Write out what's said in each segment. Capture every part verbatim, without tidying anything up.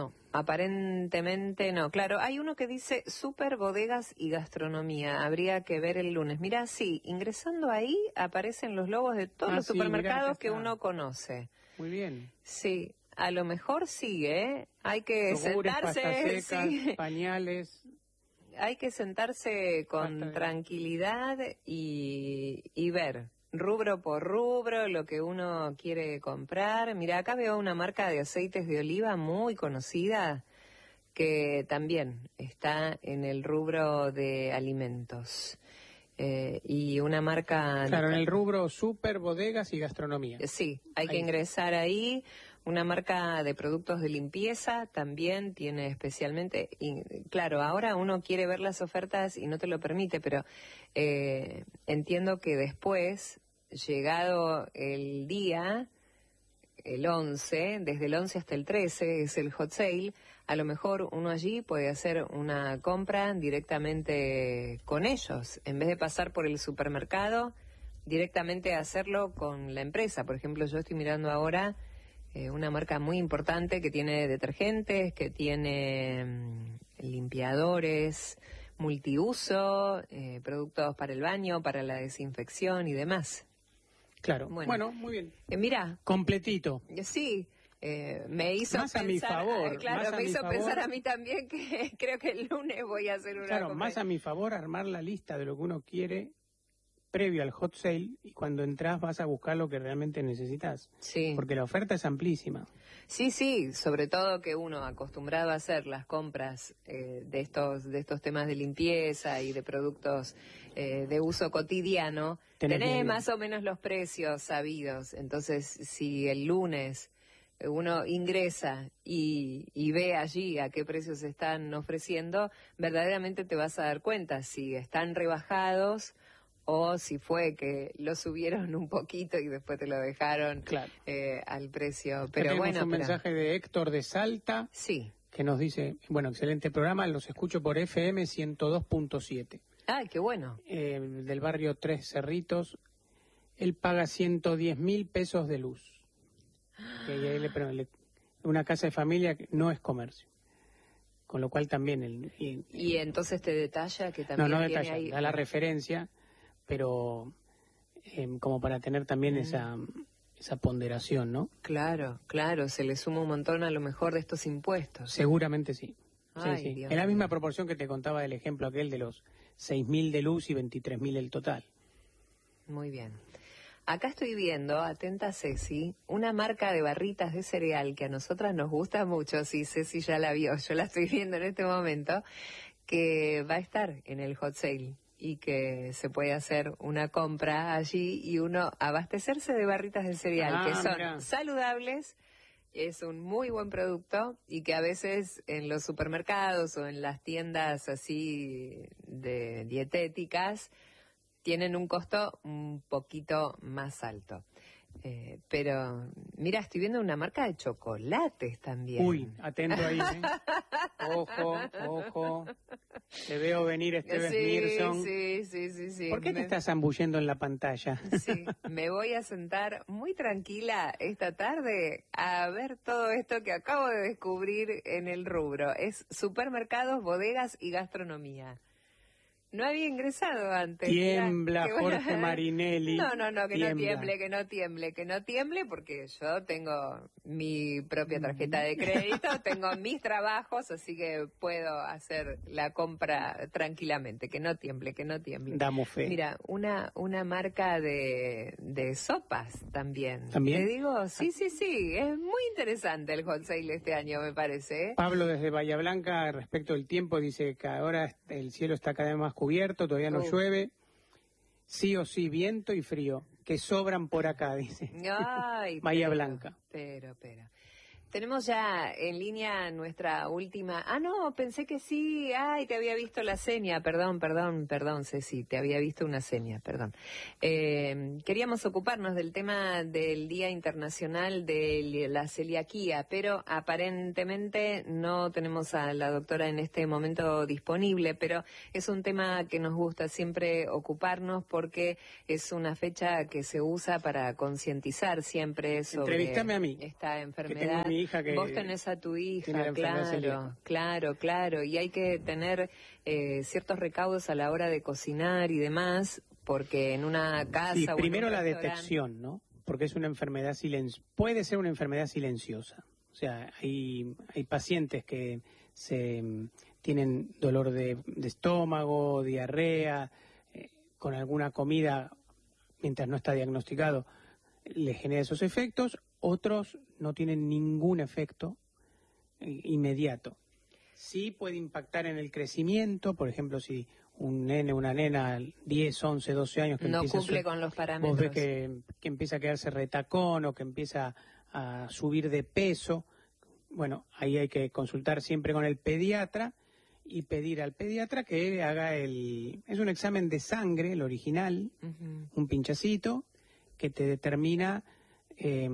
No, aparentemente no. Claro, hay uno que dice super bodegas y gastronomía. Habría que ver el lunes. Mirá, sí, ingresando ahí aparecen los logos de todos ah, los sí, supermercados mirá, que uno conoce. Muy bien. Sí, a lo mejor sí, ¿eh? Hay que Yogures, sentarse, pastas secas, sí. pañales. Hay que sentarse con Pasta de- tranquilidad y, y ver rubro por rubro lo que uno quiere comprar. Mira, acá veo una marca de aceites de oliva muy conocida que también está en el rubro de alimentos. Eh, y una marca... Claro, en el rubro super, bodegas y gastronomía. Sí, hay que Ahí. ingresar ahí. Una marca de productos de limpieza también tiene especialmente, y, claro, ahora uno quiere ver las ofertas y no te lo permite, pero eh, entiendo que después, llegado el día, el once, desde el once hasta el trece es el hot sale, a lo mejor uno allí puede hacer una compra directamente con ellos, en vez de pasar por el supermercado, directamente hacerlo con la empresa. Por ejemplo, yo estoy mirando ahora eh, una marca muy importante que tiene detergentes, que tiene mm, limpiadores, multiuso, eh, productos para el baño, para la desinfección y demás. Claro, Bueno, bueno, muy bien. Eh, mira, Completito. sí, eh, me hizo Más pensar, a mi favor, ah, claro, más a me mi hizo favor. pensar a mí también que creo que el lunes voy a hacer una Claro, compra. más a mi favor armar la lista de lo que uno quiere previo al hot sale y cuando entras vas a buscar lo que realmente necesitas. Sí. Porque la oferta es amplísima. Sí, sí, sobre todo que uno acostumbrado a hacer las compras eh, de estos de estos temas de limpieza y de productos eh, de uso cotidiano, Tenés tenés muy más o menos los precios sabidos. Entonces, si el lunes uno ingresa y, y ve allí a qué precios están ofreciendo, verdaderamente te vas a dar cuenta si están rebajados o si fue que lo subieron un poquito y después te lo dejaron Claro. eh, al precio. Acá Pero tenemos bueno, un pero- mensaje de Héctor de Salta sí. que nos dice, bueno, excelente programa, los escucho por F M ciento dos punto siete. Ay, qué bueno. Eh, del barrio Tres Cerritos, él paga ciento diez mil pesos de luz. Que él- pero le- una casa de familia que no es comercio. Con lo cual también... el y- Y entonces te detalla que No, también no tiene detalla, ahí... da la referencia, pero eh, como para tener también Mm. esa, esa ponderación, ¿no? Claro, claro, se le suma un montón a lo mejor de estos impuestos. Seguramente sí. Sí, Ay, sí. Dios En la misma mío. proporción que te contaba del ejemplo aquel de los seis mil de luz y veintitrés mil el total. Muy bien. Acá estoy viendo, atenta Ceci, una marca de barritas de cereal que a nosotras nos gusta mucho, sí, Ceci ya la vio, yo la estoy viendo en este momento, que va a estar en el hot sale y que se puede hacer una compra allí y uno abastecerse de barritas de cereal Ah, que son mirá. saludables, es un muy buen producto y que a veces en los supermercados o en las tiendas así de dietéticas tienen un costo un poquito más alto. Eh, pero, mira, estoy viendo una marca de chocolates también. Uy, atento ahí, ¿eh? Ojo, ojo. Te veo venir, Esteban sí, Mirson. sí, sí, sí, sí. ¿Por qué te Me- estás zambullendo en la pantalla? Sí, me voy a sentar muy tranquila esta tarde a ver todo esto que acabo de descubrir en el rubro. Es supermercados, bodegas y gastronomía. No había ingresado antes. Tiembla, Mirá, qué buena- Jorge Marinelli. No, no, no, que Tiembla. no tiemble, que no tiemble, que no tiemble, porque yo tengo mi propia tarjeta de crédito, tengo mis trabajos, así que puedo hacer la compra tranquilamente, que no tiemble, que no tiemble. Damos fe. Mira, una una marca de, de sopas también. ¿También? Te digo, sí, sí, sí, es muy interesante el hot sale este año, me parece. ¿eh? Pablo desde Bahía Blanca, respecto del tiempo, dice que ahora el cielo está cada vez más cubierto, todavía no Uh. llueve. Sí o sí, viento y frío, que sobran por acá, dice. Ay, Bahía pero, Blanca. Pero, pero. Tenemos ya en línea nuestra última... Ah, no, pensé que sí. Ay, te había visto la seña. Perdón, perdón, perdón, Ceci. Te había visto una seña, perdón. Eh, queríamos ocuparnos del tema del Día Internacional de la Celiaquía, pero aparentemente no tenemos a la doctora en este momento disponible, pero es un tema que nos gusta siempre ocuparnos porque es una fecha que se usa para concientizar siempre sobre Entrevístame a mí, esta que enfermedad. tengo un mi hija que vos tenés a tu hija, tiene la enfermedad claro, celíaca. claro, claro, y hay que tener eh, ciertos recaudos a la hora de cocinar y demás, porque en una casa Sí, o primero en un la restaurante... detección, ¿no? Porque es una enfermedad silenciosa, puede ser una enfermedad silenciosa. O sea, hay, hay pacientes que se mm, tienen dolor de, de estómago, diarrea, eh, con alguna comida, mientras no está diagnosticado, le genera esos efectos. Otros no tienen ningún efecto eh, inmediato. Sí puede impactar en el crecimiento, por ejemplo, si un nene, una nena, diez, once, doce años que no empieza cumple a su- con los parámetros. vos ves que, que empieza a quedarse retacón o que empieza a subir de peso, bueno, ahí hay que consultar siempre con el pediatra y pedir al pediatra que haga el... Es un examen de sangre, el original, Uh-huh. un pinchacito, que te determina eh,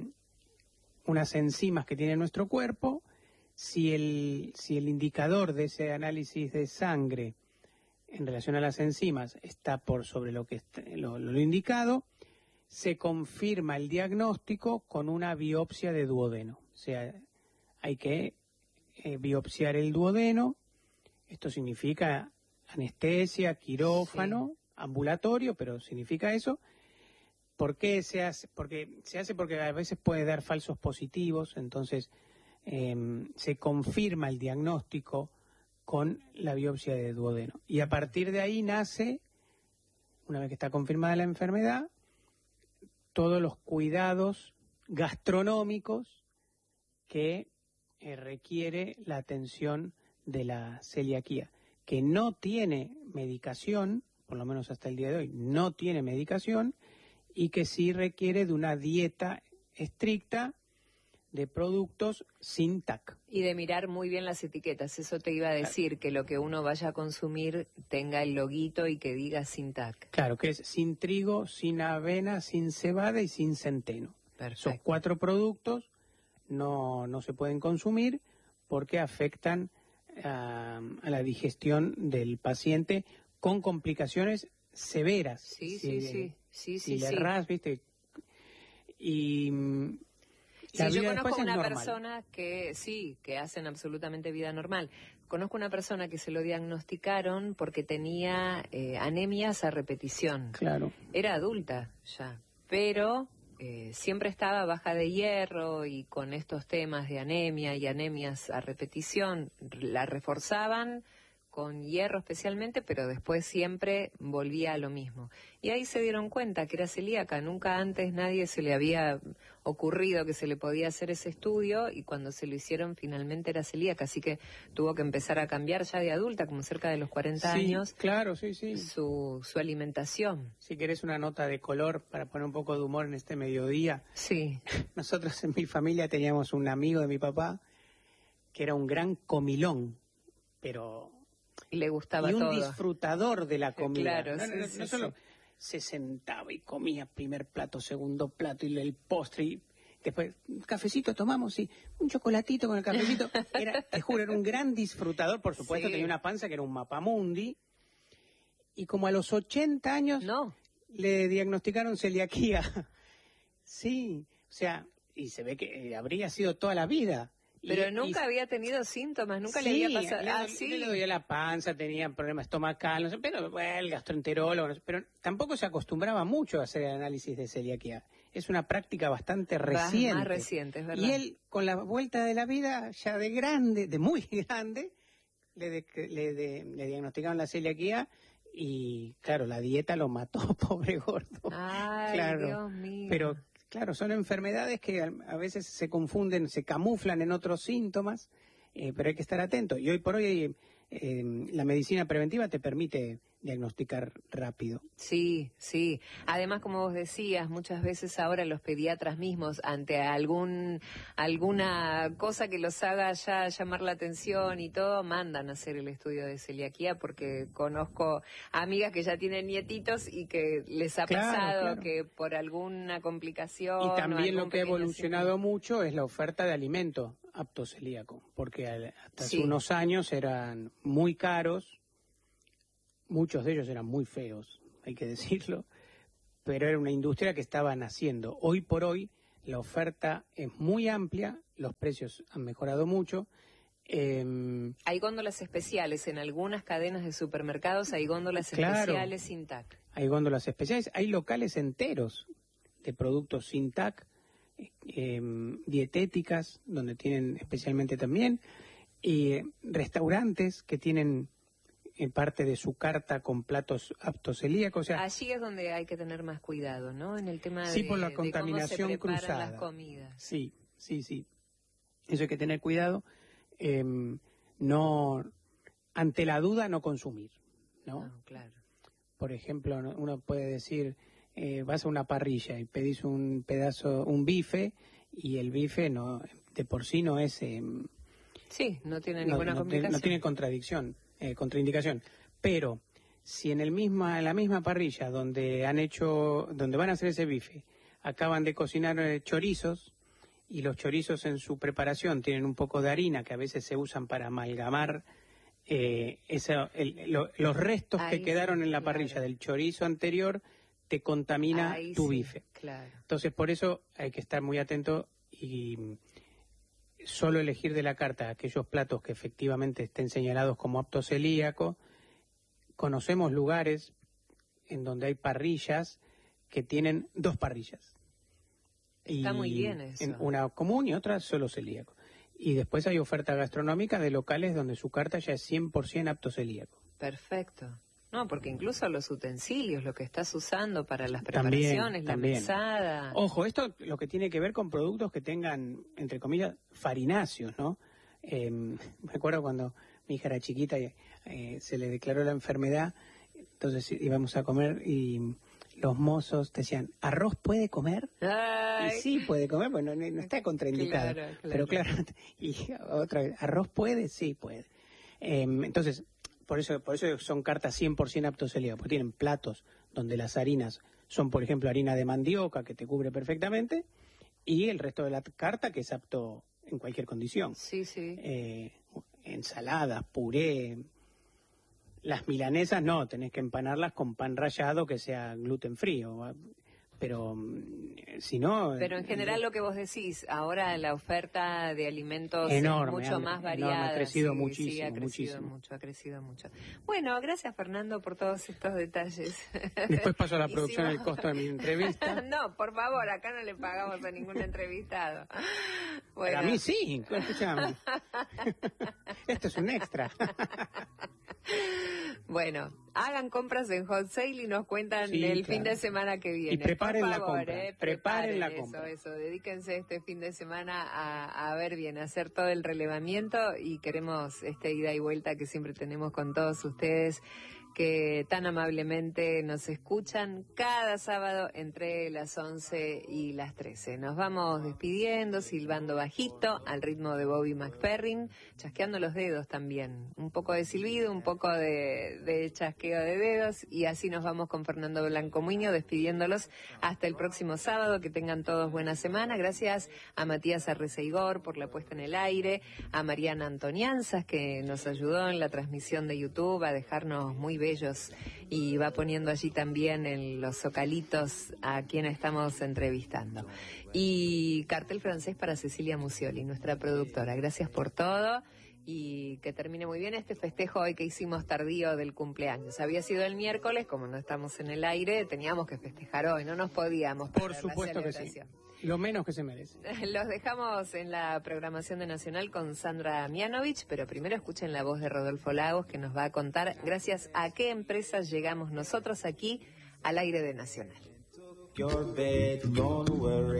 unas enzimas que tiene nuestro cuerpo. Si el, si el indicador de ese análisis de sangre en relación a las enzimas está por sobre lo que está, lo, lo indicado, se confirma el diagnóstico con una biopsia de duodeno. O sea, hay que eh, biopsiar el duodeno. Esto significa anestesia, quirófano, sí. ambulatorio, pero significa eso. ¿Por qué se hace? Porque se hace porque a veces puede dar falsos positivos, entonces eh, se confirma el diagnóstico con la biopsia de duodeno. Y a partir de ahí nace, una vez que está confirmada la enfermedad, todos los cuidados gastronómicos que eh, requiere la atención de la celiaquía, que no tiene medicación, por lo menos hasta el día de hoy, no tiene medicación, y que sí requiere de una dieta estricta de productos sin T A C. Y de mirar muy bien las etiquetas, eso te iba a decir, claro. Que lo que uno vaya a consumir tenga el loguito y que diga sin T A C. Claro, que es sin trigo, sin avena, sin cebada y sin centeno. Perfecto. Esos cuatro productos no, no se pueden consumir porque afectan a, a la digestión del paciente con complicaciones severas. Sí, si, sí, sí, sí, si sí, le sí. errás, ¿viste? Y... Sí, yo conozco una persona que sí, que hacen absolutamente vida normal. Conozco una persona que se lo diagnosticaron porque tenía eh, anemias a repetición. Claro. Era adulta ya, pero eh, siempre estaba baja de hierro y con estos temas de anemia y anemias a repetición la reforzaban con hierro especialmente, pero después siempre volvía a lo mismo. Y ahí se dieron cuenta que era celíaca. Nunca antes nadie se le había ocurrido que se le podía hacer ese estudio y cuando se lo hicieron finalmente era celíaca. Así que tuvo que empezar a cambiar ya de adulta, como cerca de los cuarenta sí, años, claro, sí, sí. Su, su alimentación. Si querés una nota de color para poner un poco de humor en este mediodía. Sí. Nosotros en mi familia teníamos un amigo de mi papá que era un gran comilón, pero... Y le gustaba y un todo. disfrutador de la comida. Claro, no, sí, no, no, sí, no solo sí. se sentaba y comía primer plato, segundo plato y el postre y después un cafecito tomamos y un chocolatito con el cafecito. Era, te juro, era un gran disfrutador. Por supuesto, sí. tenía una panza que era un mapamundi. Y como a los ochenta años no. le diagnosticaron celiaquía. Sí, o sea, y se ve que habría sido toda la vida. Pero y, nunca y, había tenido síntomas, nunca sí, le había pasado. Le, ah, le, sí. le dolía la panza, tenía problemas estomacal, no sé, pero bueno, el gastroenterólogo, no sé, pero tampoco se acostumbraba mucho a hacer el análisis de celiaquía. Es una práctica bastante reciente. Más reciente, es verdad. Y él, con la vuelta de la vida, ya de grande, de muy grande, le, de, le, de, le diagnosticaron la celiaquía y, claro, la dieta lo mató, pobre gordo. Ay, claro, Dios mío. Pero... Claro, son enfermedades que a veces se confunden, se camuflan en otros síntomas, eh, pero hay que estar atento. Y hoy por hoy eh, la medicina preventiva te permite diagnosticar rápido. Sí, sí. Además, como vos decías, muchas veces ahora los pediatras mismos, ante algún alguna cosa que los haga ya llamar la atención y todo, mandan a hacer el estudio de celiaquía, porque conozco amigas que ya tienen nietitos y que les ha claro, pasado claro. que por alguna complicación... Y también lo que ha evolucionado síntoma. mucho es la oferta de alimentos apto celíaco, porque hasta sí. hace unos años eran muy caros. Muchos de ellos eran muy feos, hay que decirlo, pero era una industria que estaba naciendo. Hoy por hoy la oferta es muy amplia, los precios han mejorado mucho. Eh, hay góndolas especiales en algunas cadenas de supermercados, hay góndolas claro, especiales sin T A C. Hay góndolas especiales, hay locales enteros de productos sin T A C, eh, dietéticas, donde tienen especialmente también, y eh, restaurantes que tienen en parte de su carta con platos aptos celíacos. O sea, allí es donde hay que tener más cuidado, ¿no? En el tema sí, de, por la contaminación de cómo se cruzada. las comidas. Sí, sí, sí. Eso hay que tener cuidado. Eh, no, ante la duda, no consumir, ¿no? No, claro. Por ejemplo, uno puede decir, eh, vas a una parrilla y pedís un pedazo, un bife, y el bife no, de por sí no es... Eh, sí, no tiene no, ninguna no, complicación. No tiene contradicción, eh, contraindicación. Pero si en el misma, en la misma parrilla donde han hecho, donde van a hacer ese bife, acaban de cocinar eh, chorizos, y los chorizos en su preparación tienen un poco de harina que a veces se usan para amalgamar eh, esa, el, lo, los restos ahí que quedaron sí, en la claro. parrilla del chorizo anterior, te contamina ahí tu sí, bife. Claro. Entonces, por eso hay que estar muy atento y solo elegir de la carta aquellos platos que efectivamente estén señalados como aptos celíaco. Conocemos lugares en donde hay parrillas que tienen dos parrillas. Está y muy bien eso. En una común y otra solo celíaco. Y después hay oferta gastronómica de locales donde su carta ya es cien por ciento apto celíaco. Perfecto. No, porque incluso los utensilios, lo que estás usando para las También, preparaciones, la también. mesada. Ojo, esto lo que tiene que ver con productos que tengan, entre comillas, farináceos, ¿no? Eh, me acuerdo cuando mi hija era chiquita y eh, se le declaró la enfermedad, entonces íbamos a comer y los mozos te decían, ¿arroz puede comer? Ay. Y sí puede comer, bueno, no, no está contraindicado. Claro, claro. Pero claro, y otra vez, ¿arroz puede? Sí puede. Eh, entonces, por eso por eso son cartas cien por ciento aptos celíacos, porque tienen platos donde las harinas son, por ejemplo, harina de mandioca, que te cubre perfectamente, y el resto de la carta que es apto en cualquier condición. Sí, sí. Eh, ensaladas, puré. Las milanesas no, tenés que empanarlas con pan rallado que sea gluten frío, pero si no... Pero en general eh, lo que vos decís, ahora la oferta de alimentos enorme, es mucho enorme, más variada. ha crecido sí, muchísimo, sí, ha crecido muchísimo. mucho, ha crecido mucho. Bueno, gracias Fernando por todos estos detalles. Después paso a la producción Hicimos... el costo de mi entrevista. No, por favor, acá no le pagamos a ningún entrevistado. Pero Bueno. a mí sí, escuchame. Esto es un extra. Bueno, hagan compras en Hot Sale y nos cuentan Sí, el claro. fin de semana que viene. Y preparen Por la favor, compra, eh, preparen la eso, compra. Eso, dedíquense este fin de semana a, a ver bien, a hacer todo el relevamiento y queremos esta ida y vuelta que siempre tenemos con todos ustedes que tan amablemente nos escuchan cada sábado entre las once y las trece. Nos vamos despidiendo, silbando bajito, al ritmo de Bobby McFerrin, chasqueando los dedos también. Un poco de silbido, un poco de, de chasqueo de dedos, y así nos vamos con Fernando Blanco Muñoz, despidiéndolos hasta el próximo sábado. Que tengan todos buena semana. Gracias a Matías Arreceigor por la puesta en el aire, a Mariana Antonianzas, que nos ayudó en la transmisión de YouTube a dejarnos muy bellos y va poniendo allí también en los zocalitos a quien estamos entrevistando. Y cartel francés para Cecilia Musioli, nuestra productora. Gracias por todo y que termine muy bien este festejo hoy que hicimos tardío del cumpleaños. Había sido el miércoles, como no estamos en el aire, teníamos que festejar hoy, no nos podíamos. Por supuesto que sí. Lo menos que se merece. Los dejamos en la programación de Nacional con Sandra Mianovich, pero primero escuchen la voz de Rodolfo Lagos, que nos va a contar gracias a qué empresas llegamos nosotros aquí al aire de Nacional. Your bed, don't worry.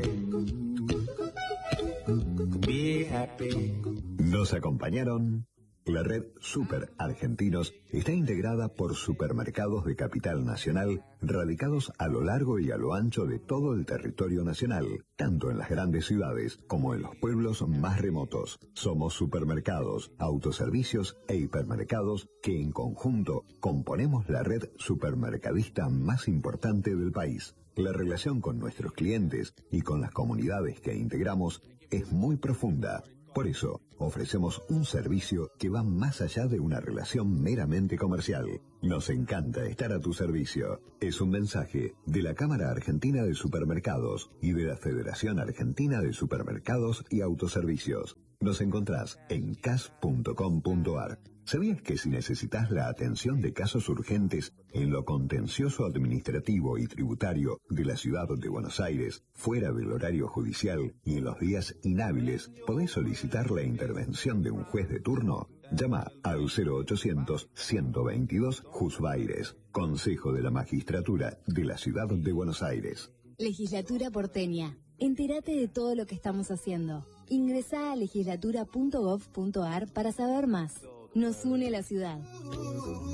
Be happy. Nos acompañaron. La red Super Argentinos está integrada por supermercados de capital nacional radicados a lo largo y a lo ancho de todo el territorio nacional, tanto en las grandes ciudades como en los pueblos más remotos. Somos supermercados, autoservicios e hipermercados que en conjunto componemos la red supermercadista más importante del país. La relación con nuestros clientes y con las comunidades que integramos es muy profunda. Por eso, ofrecemos un servicio que va más allá de una relación meramente comercial. Nos encanta estar a tu servicio. Es un mensaje de la Cámara Argentina de Supermercados y de la Federación Argentina de Supermercados y Autoservicios. Nos encontrás en c a s punto com punto a r. ¿Sabías que si necesitas la atención de casos urgentes en lo contencioso administrativo y tributario de la ciudad de Buenos Aires, fuera del horario judicial y en los días inhábiles, podés solicitar la intervención de un juez de turno? Llama al cero ochocientos, ciento veintidós, Juzbaires, Consejo de la Magistratura de la ciudad de Buenos Aires. Legislatura porteña. Entérate de todo lo que estamos haciendo. Ingresá a legislatura punto gov punto a r para saber más. Nos une la ciudad.